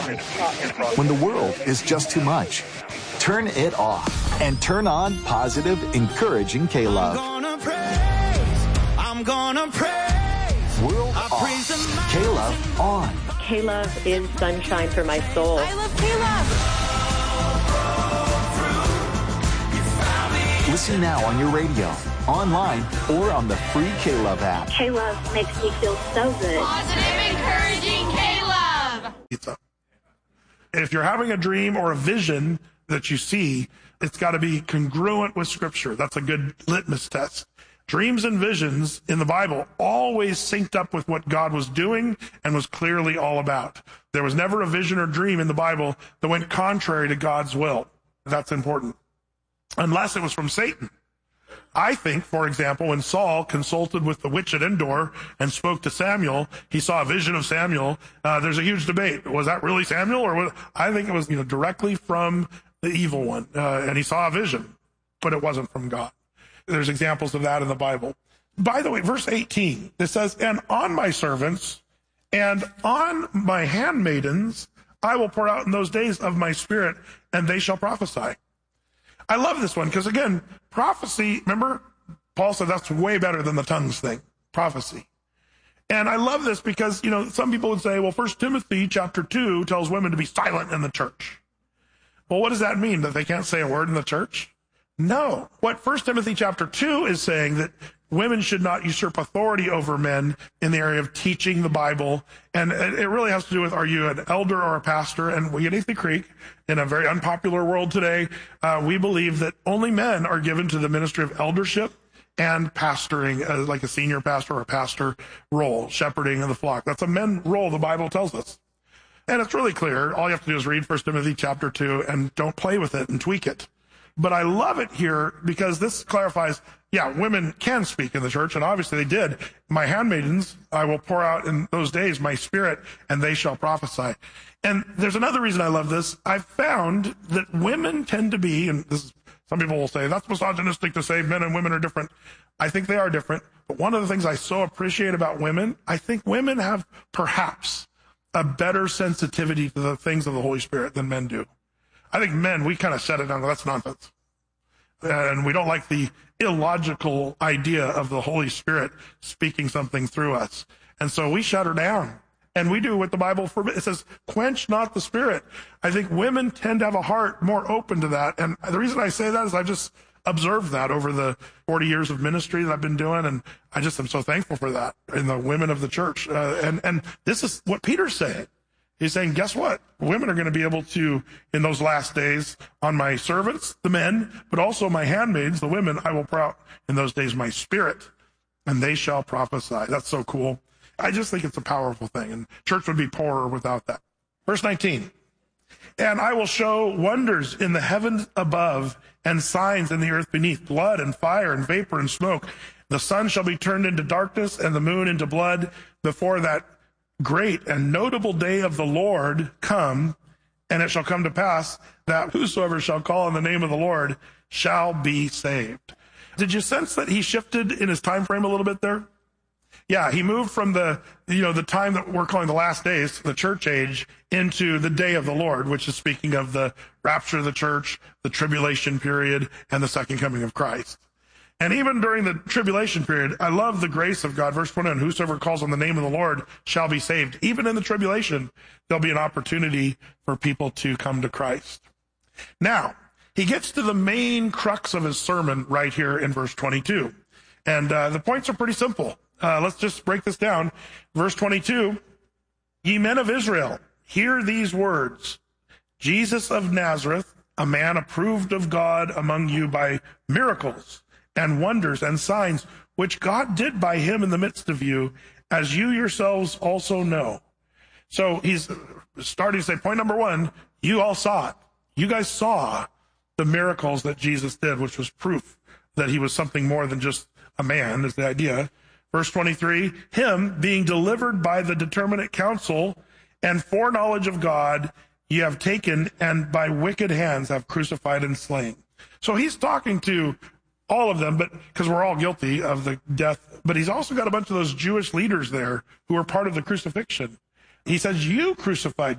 When the world is just too much, turn it off and turn on positive, encouraging K-Love. I'm gonna praise. World off. K-Love on. K-Love is sunshine for my soul. I love K-Love. Listen now on your radio, online, or on the free K-Love app. K-Love makes me feel so good. Positive, encouraging K-Love. If you're having a dream or a vision that you see, it's got to be congruent with Scripture. That's a good litmus test. Dreams and visions in the Bible always synced up with what God was doing and was clearly all about. There was never a vision or dream in the Bible that went contrary to God's will. That's important. Unless it was from Satan. I think, for example, when Saul consulted with the witch at Endor and spoke to Samuel, he saw a vision of Samuel. There's a huge debate. Was that really Samuel? Or I think it was directly from the evil one. And he saw a vision, but it wasn't from God. There's examples of that in the Bible. By the way, verse 18, it says, and on my servants and on my handmaidens, I will pour out in those days of my spirit, and they shall prophesy. I love this one because, again, prophecy, remember, Paul said that's way better than the tongues thing, prophecy. And I love this because, some people would say, well, 1 Timothy chapter 2 tells women to be silent in the church. Well, what does that mean? That they can't say a word in the church? No. What 1 Timothy chapter 2 is saying that women should not usurp authority over men in the area of teaching the Bible. And it really has to do with, are you an elder or a pastor? And we at Athey Creek, in a very unpopular world today, we believe that only men are given to the ministry of eldership and pastoring, like a senior pastor or a pastor role, shepherding of the flock. That's a men role, the Bible tells us. And it's really clear. All you have to do is read 1 Timothy chapter 2 and don't play with it and tweak it. But I love it here because this clarifies, women can speak in the church, and obviously they did. My handmaidens, I will pour out in those days my spirit, and they shall prophesy. And there's another reason I love this. I've found that women tend to be, and some people will say, that's misogynistic to say men and women are different. I think they are different. But one of the things I so appreciate about women, I think women have perhaps a better sensitivity to the things of the Holy Spirit than men do. I think men, we kind of shut it down. That's nonsense. And we don't like the illogical idea of the Holy Spirit speaking something through us. And so we shut her down. And we do what the Bible forbids. It says, quench not the Spirit. I think women tend to have a heart more open to that. And the reason I say that is I've just observed that over the 40 years of ministry that I've been doing. And I just am so thankful for that in the women of the church. And this is what Peter's saying. He's saying, guess what? Women are going to be able to, in those last days, on my servants, the men, but also my handmaids, the women, I will pour out in those days my spirit, and they shall prophesy. That's so cool. I just think it's a powerful thing, and church would be poorer without that. Verse 19, and I will show wonders in the heavens above and signs in the earth beneath, blood and fire and vapor and smoke. The sun shall be turned into darkness and the moon into blood before that great and notable day of the Lord come, and it shall come to pass that whosoever shall call on the name of the Lord shall be saved. Did you sense that he shifted in his time frame a little bit there? Yeah, he moved from the time that we're calling the last days, the church age, into the day of the Lord, which is speaking of the rapture of the church, the tribulation period, and the second coming of Christ. And even during the tribulation period, I love the grace of God. Verse 21, whosoever calls on the name of the Lord shall be saved. Even in the tribulation, there'll be an opportunity for people to come to Christ. Now, he gets to the main crux of his sermon right here in verse 22. And the points are pretty simple. Let's just break this down. Verse 22, ye men of Israel, hear these words. Jesus of Nazareth, a man approved of God among you by miracles and wonders and signs, which God did by him in the midst of you, as you yourselves also know. So he's starting to say, point number one, you all saw it. You guys saw the miracles that Jesus did, which was proof that he was something more than just a man, is the idea. Verse 23, him being delivered by the determinate counsel and foreknowledge of God, ye have taken and by wicked hands have crucified and slain. So he's talking to all of them, but because we're all guilty of the death, but he's also got a bunch of those Jewish leaders there who were part of the crucifixion. He says, you crucified